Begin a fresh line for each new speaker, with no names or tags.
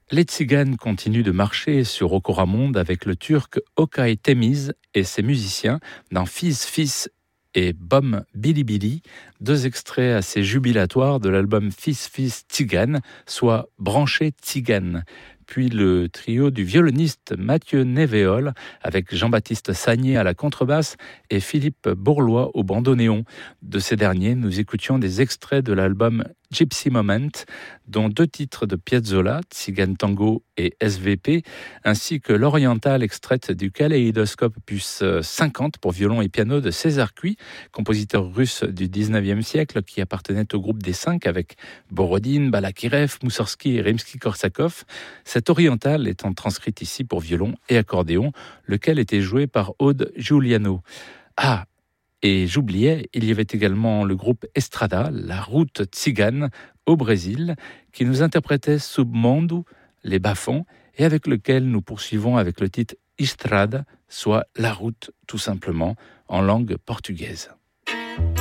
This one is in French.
Les tziganes continuent de marcher sur Okoramonde avec le turc Okay Temiz et ses musiciens dans Fils Fils et Bom Bili Bili, deux extraits assez jubilatoires de l'album Fils Fils Tzigane, soit Branché Tzigane. Puis le trio du violoniste Mathieu Neveol avec Jean-Baptiste Sagné à la contrebasse et Philippe Bourlois au bandoneon. De ces derniers, nous écoutions des extraits de l'album Gypsy Moment, dont 2 titres de Piazzolla, Tzigane Tango et SVP, ainsi que l'orientale extraite du Kaléidoscope Opus 50 pour violon et piano de César Cui, compositeur russe du 19e siècle qui appartenait au groupe des 5 avec Borodine, Balakirev, Moussorski et Rimsky-Korsakov. Cette orientale étant transcrite ici pour violon et accordéon, lequel était joué par Aude Giuliano. Ah, et j'oubliais, il y avait également le groupe Estrada, la route tzigane au Brésil, qui nous interprétait Submundo, les bas-fonds, et avec lequel nous poursuivons avec le titre Estrada, soit la route tout simplement, en langue portugaise.